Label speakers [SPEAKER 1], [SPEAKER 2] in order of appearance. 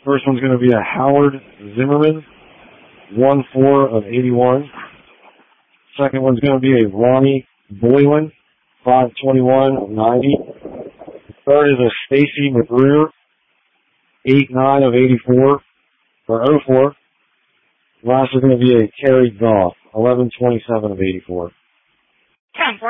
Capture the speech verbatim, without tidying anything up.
[SPEAKER 1] First one's going to be a Howard Zimmerman, one four of eighty-one. Second one's going to be a Ronnie Boylan, five twenty-one of ninety. Third is a Stacy McGruder, eight nine of eighty-four, or oh four. Last is going to be a Kerry Goff, eleven twenty-seven of eighty-four.
[SPEAKER 2] ten